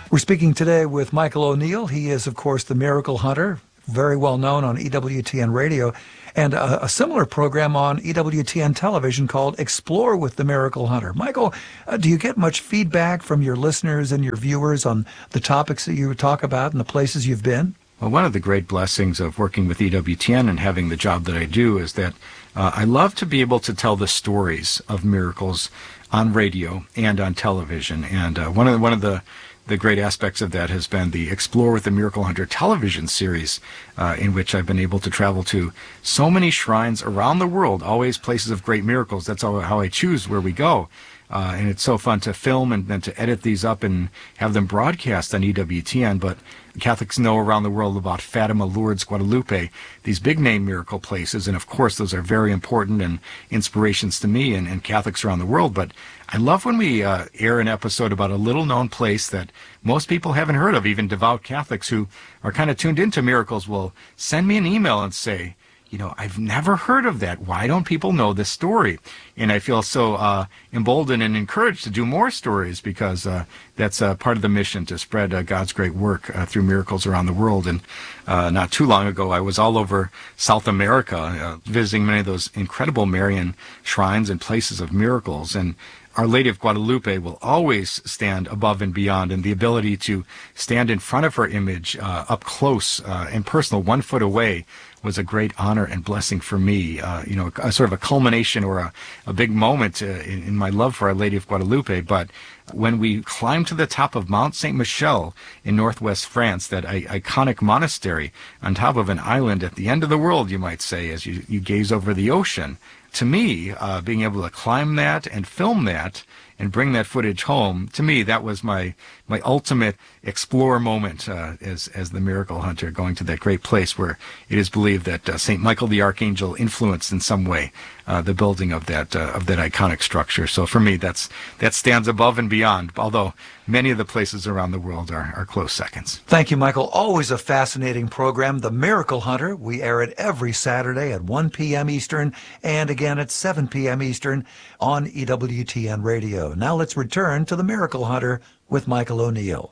We're speaking today with Michael O'Neill. He is, of course, the Miracle Hunter, very well known on EWTN Radio, and a similar program on EWTN television called Explore with the Miracle Hunter. Michael, do you get much feedback from your listeners and your viewers on the topics that you talk about and the places you've been? Well, one of the great blessings of working with EWTN and having the job that I do is that I love to be able to tell the stories of miracles on radio and on television. And one of the great aspects of that has been the Explore with the Miracle Hunter television series, in which I've been able to travel to so many shrines around the world, always places of great miracles. That's how I choose where we go. And it's so fun to film and then to edit these up and have them broadcast on EWTN. But Catholics know around the world about Fatima, Lourdes, Guadalupe, these big-name miracle places. And, of course, those are very important and inspirations to me and Catholics around the world. But I love when we air an episode about a little-known place that most people haven't heard of. Even devout Catholics who are kind of tuned into miracles will send me an email and say, I've never heard of that. Why don't people know this story? And I feel so emboldened and encouraged to do more stories because that's part of the mission to spread God's great work through miracles around the world. And not too long ago, I was all over South America visiting many of those incredible Marian shrines and places of miracles. And Our Lady of Guadalupe will always stand above and beyond, and the ability to stand in front of her image up close and personal, 1 foot away, was a great honor and blessing for me. A sort of a culmination or a big moment in my love for Our Lady of Guadalupe. But when we climbed to the top of Mount Saint Michel in northwest France, that iconic monastery on top of an island at the end of the world, you might say, as you gaze over the ocean, to me, being able to climb that and film that and bring that footage home, to me, that was my ultimate explore moment as the Miracle Hunter, going to that great place where it is believed that St. Michael the Archangel influenced in some way the building of that iconic structure. So for me, that stands above and beyond, although many of the places around the world are close seconds. Thank you, Michael. Always a fascinating program, The Miracle Hunter. We air it every Saturday at 1 p.m. Eastern and again at 7 p.m. Eastern on EWTN Radio. Now let's return to The Miracle Hunter with Michael O'Neill.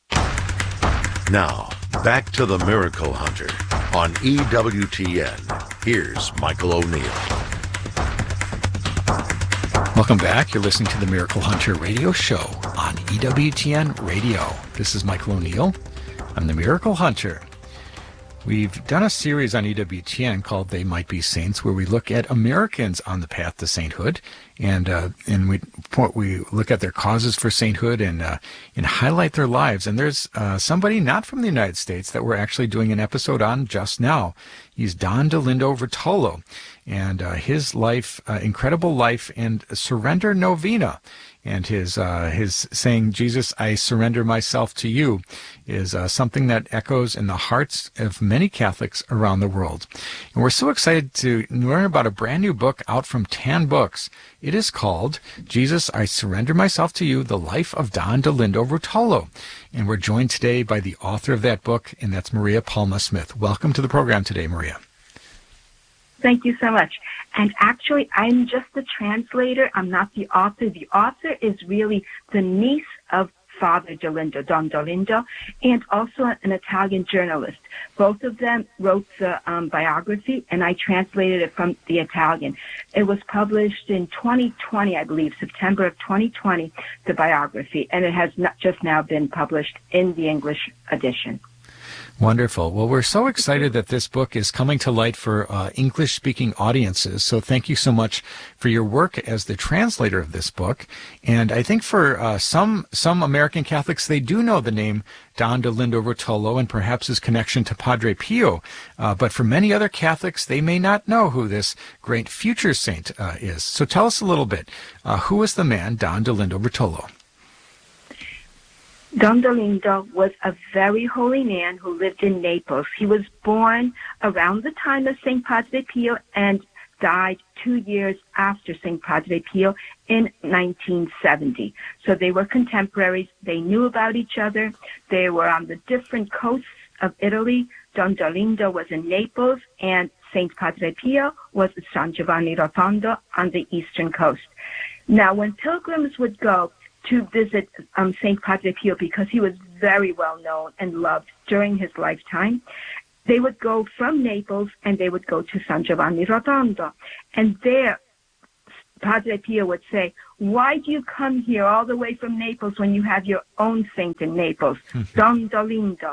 Now, back to The Miracle Hunter on EWTN. Here's Michael O'Neill. Welcome back. You're listening to the Miracle Hunter radio show on EWTN Radio. This is Michael O'Neill. I'm the Miracle Hunter. We've done a series on EWTN called They Might Be Saints, where we look at Americans on the path to sainthood, and we look at their causes for sainthood and highlight their lives. And there's somebody not from the United States that we're actually doing an episode on just now. He's Don Dolindo Ruotolo, and his life, incredible life, and surrender novena. And his saying, Jesus, I surrender myself to you, is something that echoes in the hearts of many Catholics around the world. And we're so excited to learn about a brand new book out from Tan Books. It is called Jesus, I Surrender Myself to You, The Life of Don Dolindo Ruotolo. And we're joined today by the author of that book, and that's Maria Palma Smith. Welcome to the program today, Maria. Thank you so much. And actually, I'm just the translator. I'm not the author. The author is really the niece of Father Dolindo, Don Dolindo, and also an Italian journalist. Both of them wrote the biography, and I translated it from the Italian. It was published in 2020, I believe, September of 2020, the biography, and it has not just now been published in the English edition. Wonderful. Well, we're so excited that this book is coming to light for English-speaking audiences. So thank you so much for your work as the translator of this book. And I think for some American Catholics, they do know the name Don Dolindo Ruotolo and perhaps his connection to Padre Pio. But for many other Catholics, they may not know who this great future saint is. So tell us a little bit. Who is the man, Don Dolindo Ruotolo? Don Dolindo was a very holy man who lived in Naples. He was born around the time of St. Padre Pio and died 2 years after St. Padre Pio in 1970. So they were contemporaries. They knew about each other. They were on the different coasts of Italy. Don Dolindo was in Naples, and St. Padre Pio was at San Giovanni Rotondo on the eastern coast. Now, when pilgrims would go to visit St. Padre Pio, because he was very well known and loved during his lifetime. They would go from Naples and they would go to San Giovanni Rotondo. And there, Padre Pio would say, why do you come here all the way from Naples when you have your own saint in Naples, Don Dolindo?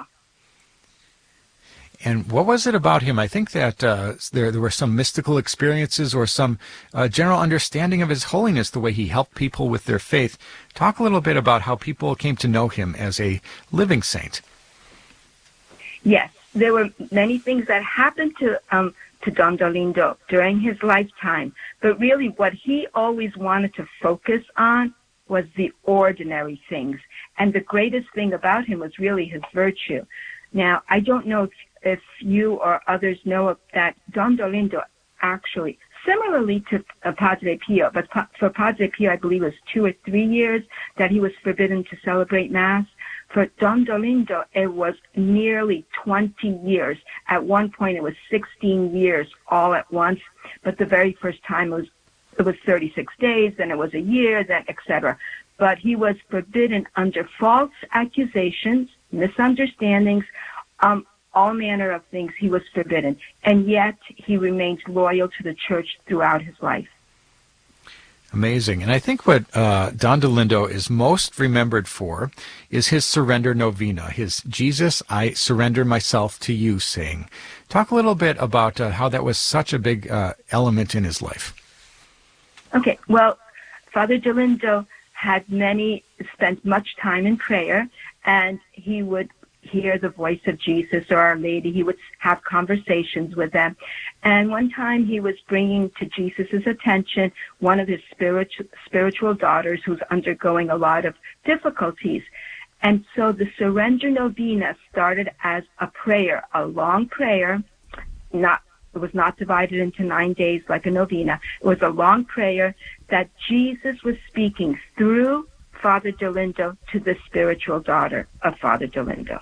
And what was it about him? I think that there were some mystical experiences or some general understanding of his holiness, the way he helped people with their faith. Talk a little bit about how people came to know him as a living saint. Yes, there were many things that happened to Don Dolindo during his lifetime, but really what he always wanted to focus on was the ordinary things. And the greatest thing about him was really his virtue. Now, I don't know if you or others know that Don Dolindo actually, similarly to Padre Pio, but for Padre Pio, I believe it was 2 or 3 years that he was forbidden to celebrate Mass. For Don Dolindo, it was nearly 20 years. At one point, it was 16 years all at once. But the very first time, it was 36 days, then it was a year, then etc. But he was forbidden under false accusations, misunderstandings, all manner of things. He was forbidden. And yet, he remained loyal to the Church throughout his life. Amazing. And I think what Don Dolindo is most remembered for is his surrender novena, his Jesus, I surrender myself to you sing. Talk a little bit about how that was such a big element in his life. Okay. Well, Father Dolindo had spent much time in prayer, and he would hear the voice of Jesus or Our Lady. He would have conversations with them. And one time he was bringing to Jesus' attention one of his spiritual daughters who's undergoing a lot of difficulties. And so the Surrender Novena started as a prayer, a long prayer. It was not divided into 9 days like a novena. It was a long prayer that Jesus was speaking through Father Dolindo to the spiritual daughter of Father Dolindo.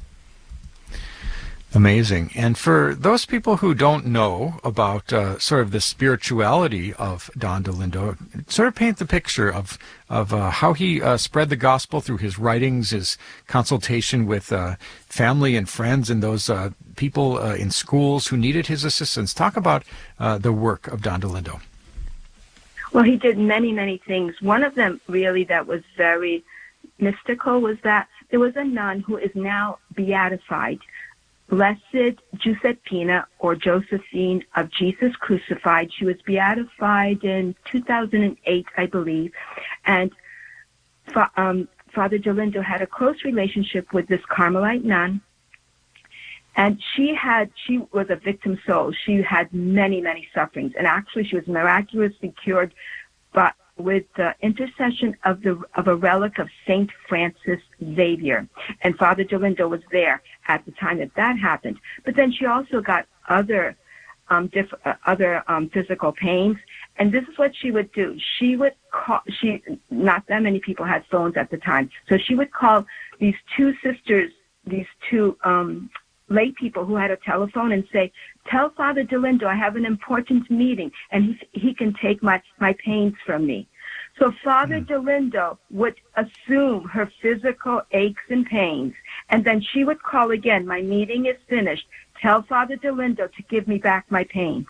Amazing. And for those people who don't know about sort of the spirituality of Don Dolindo, sort of paint the picture of how he spread the gospel through his writings, his consultation with family and friends and those people in schools who needed his assistance. Talk about the work of Don Dolindo. Well, he did many, many things. One of them really that was very mystical was that there was a nun who is now beatified, Blessed Giuseppina, or Josephine of Jesus Crucified. She was beatified in 2008, I believe. And Father Dolindo had a close relationship with this Carmelite nun. And she was a victim soul. She had many, many sufferings. And actually, she was miraculously cured but with the intercession of a relic of Saint Francis Xavier. And Father Dolindo was there at the time that happened. But then she also got other physical pains. And this is what she would do. She would call, not that many people had phones at the time. So she would call these two sisters, these two lay people who had a telephone and say, tell Father Dolindo I have an important meeting and he can take my pains from me. So Father Dolindo would assume her physical aches and pains, and then she would call again, my meeting is finished. Tell Father Dolindo to give me back my pain.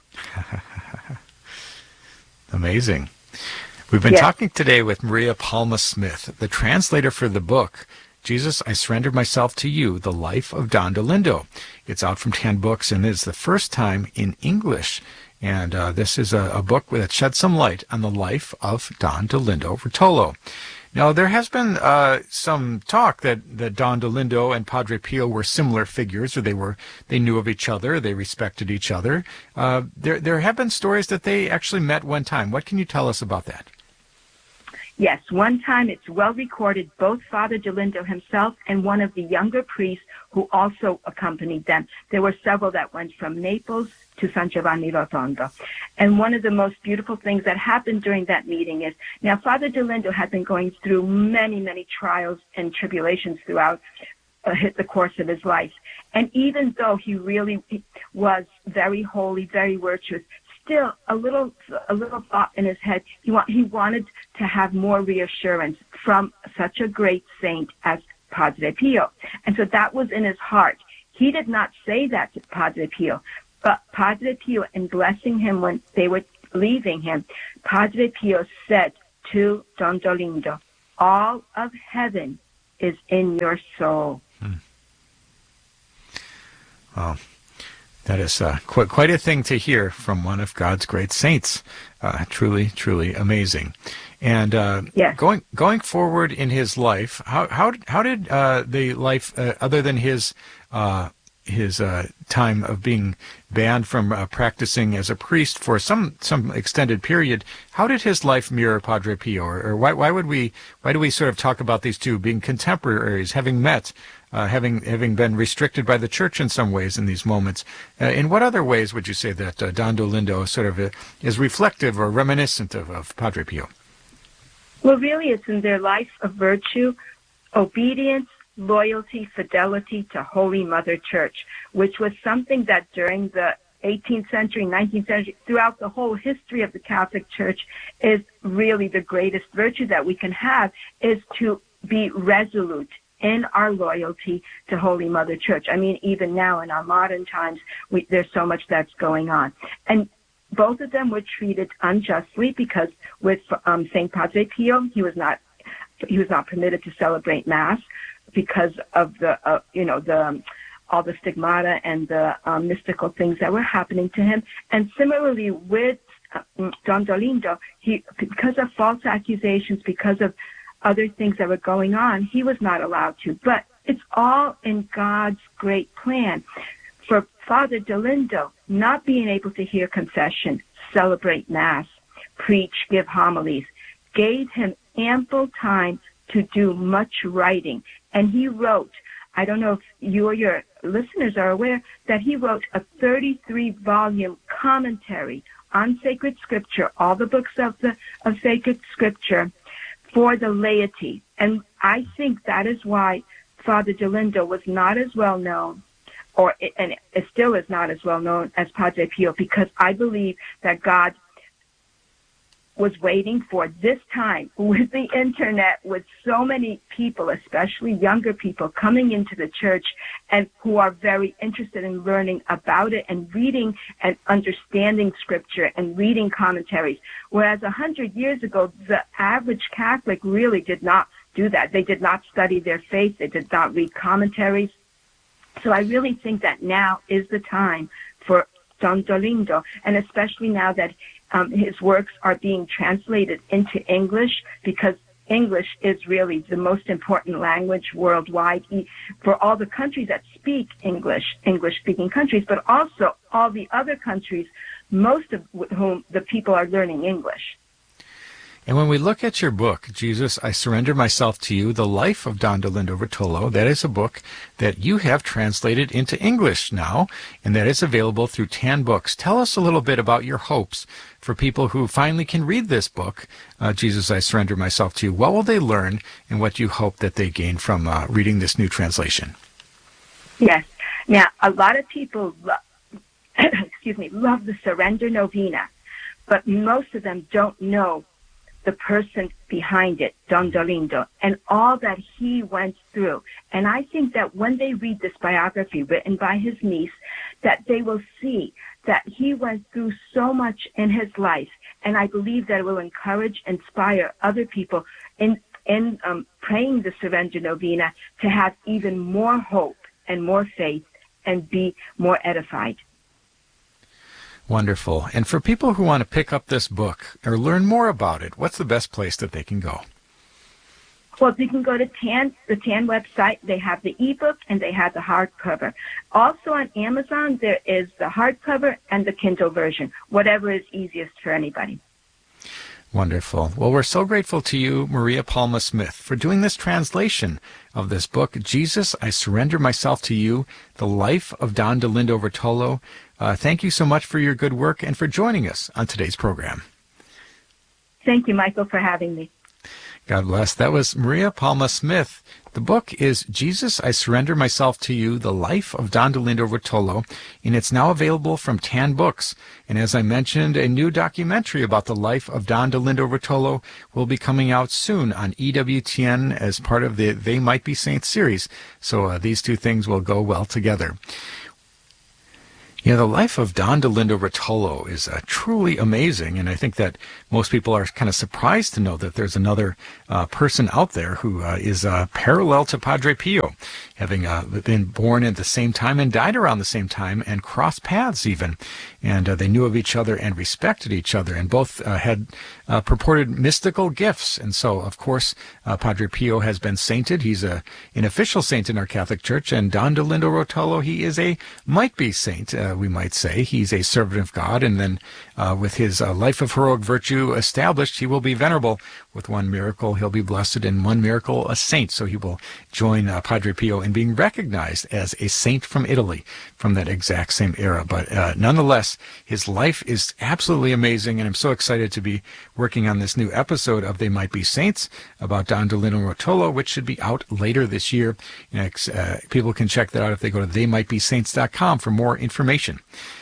Amazing. We've been talking today with Maria Palma Smith, the translator for the book, Jesus, I Surrender Myself to You, The Life of Don Dolindo. It's out from 10 Books and is the first time in English. And this is a book that sheds some light on the life of Don Dolindo Ruotolo. Now, there has been some talk that Don Dolindo and Padre Pio were similar figures, or they knew of each other, they respected each other. There have been stories that they actually met one time. What can you tell us about that? Yes, one time it's well recorded, both Father Dolindo himself and one of the younger priests who also accompanied them. There were several that went from Naples to San Giovanni Rotondo. And one of the most beautiful things that happened during that meeting is, now Father Dolindo had been going through many, many trials and tribulations throughout the course of his life. And even though he really was very holy, very virtuous, still a little thought in his head. He wanted to have more reassurance from such a great saint as Padre Pio. And so that was in his heart. He did not say that to Padre Pio, but Padre Pio, in blessing him when they were leaving him, Padre Pio said to Don Dolindo, all of heaven is in your soul. Wow. That is quite a thing to hear from one of God's great saints. Truly, truly amazing. And yes. going forward in his life, how did the life, other than his time of being banned from practicing as a priest for some extended period, how did his life mirror Padre Pio? Or why do we sort of talk about these two being contemporaries, having met, having been restricted by the church in some ways in these moments? In what other ways would you say that Don Dolindo sort of is reflective or reminiscent of Padre Pio? Well, really, it's in their life of virtue, obedience, loyalty, fidelity to Holy Mother Church, which was something that during the 18th century, 19th century, throughout the whole history of the Catholic Church, is really the greatest virtue that we can have, is to be resolute in our loyalty to Holy Mother Church. I mean, even now in our modern times, there's so much that's going on. And both of them were treated unjustly because with St. Padre Pio, he was not permitted to celebrate Mass because of the all the stigmata and the mystical things that were happening to him. And similarly with Don Dolindo, because of false accusations, because of other things that were going on, he was not allowed to. But it's all in God's great plan. For Father Dolindo, not being able to hear confession, celebrate Mass, preach, give homilies, gave him ample time to do much writing. And he wrote, I don't know if you or your listeners are aware, that he wrote a 33-volume commentary on sacred scripture, all the books of sacred scripture, for the laity. And I think that is why Father Dolindo was not as well known, and it still is not as well known as Padre Pio, because I believe that God was waiting for this time with the internet, with so many people, especially younger people, coming into the church and who are very interested in learning about it and reading and understanding scripture and reading commentaries. Whereas 100 years ago, the average Catholic really did not do that. They did not study their faith. They did not read commentaries. So I really think that now is the time for Don Dolindo, and especially now that his works are being translated into English, because English is really the most important language worldwide for all the countries that speak English, English-speaking countries, but also all the other countries, most of whom the people are learning English. And when we look at your book, Jesus, I Surrender Myself to You, The Life of Don Dolindo Ruotolo, that is a book that you have translated into English now, and that is available through Tan Books. Tell us a little bit about your hopes for people who finally can read this book, Jesus, I Surrender Myself to You. What will they learn, and what do you hope that they gain from reading this new translation? Yes. Now, a lot of people love the Surrender Novena, but most of them don't know the person behind it, Don Dolindo, and all that he went through. And I think that when they read this biography written by his niece, that they will see that he went through so much in his life. And I believe that it will encourage, inspire other people in praying the Surrender Novena to have even more hope and more faith and be more edified. Wonderful. And for people who want to pick up this book or learn more about it, what's the best place that they can go? Well, you can go to the TAN website. They have the ebook and they have the hardcover. Also on Amazon, there is the hardcover and the Kindle version, whatever is easiest for anybody. Wonderful. Well, we're so grateful to you, Maria Palma Smith, for doing this translation of this book, Jesus, I Surrender Myself to You, The Life of Don Dolindo Ruotolo. Thank you so much for your good work and for joining us on today's program. Thank you, Michael, for having me. God bless. That was Maria Palma Smith. The book is Jesus, I Surrender Myself to You, The Life of Don Dolindo Rotolo, and it's now available from Tan Books. And as I mentioned, a new documentary about the life of Don Dolindo Rotolo will be coming out soon on EWTN as part of the They Might Be Saints series. So these two things will go well together. The life of Don Dolindo Rotolo is truly amazing, and I think that most people are kind of surprised to know that there's another person out there who is parallel to Padre Pio, having been born at the same time and died around the same time and crossed paths even. And they knew of each other and respected each other, and both had purported mystical gifts. And so, of course, Padre Pio has been sainted. He's an official saint in our Catholic Church, and Don Dolindo Rotolo, he is a might-be saint, we might say. He's a servant of God, and then with his life of heroic virtue established, he will be venerable. With one miracle, he'll be blessed, and one miracle, a saint. So he will join Padre Pio in being recognized as a saint from Italy from that exact same era. But nonetheless, his life is absolutely amazing, and I'm so excited to be working on this new episode of They Might Be Saints about Don Dolindo Rotolo, which should be out later this year. People can check that out if they go to theymightbesaints.com for more information.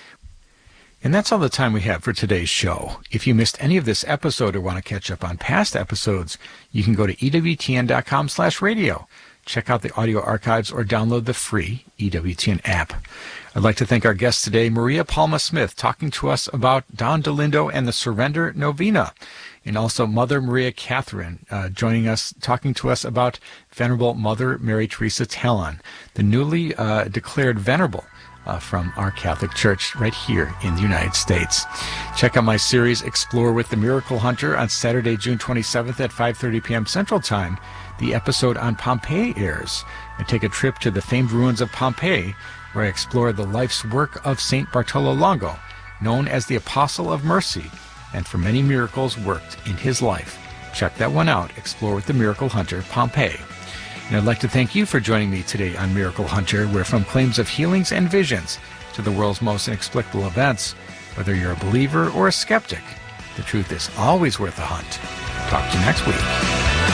And that's all the time we have for today's show. If you missed any of this episode or want to catch up on past episodes, you can go to EWTN.com/radio. Check out the audio archives or download the free EWTN app. I'd like to thank our guest today, Maria Palma Smith, talking to us about Don Dolindo and the Surrender Novena, and also Mother Maria Catherine joining us, talking to us about Venerable Mother Mary Teresa Talon, the newly declared Venerable from our Catholic Church right here in the United States. Check out my series, Explore with the Miracle Hunter, on Saturday, June 27th at 5:30 p.m. Central Time. The episode on Pompeii airs. I take a trip to the famed ruins of Pompeii, where I explore the life's work of St. Bartolo Longo, known as the Apostle of Mercy, and for many miracles worked in his life. Check that one out, Explore with the Miracle Hunter, Pompeii. And I'd like to thank you for joining me today on Miracle Hunter, where from claims of healings and visions to the world's most inexplicable events, whether you're a believer or a skeptic, the truth is always worth a hunt. Talk to you next week.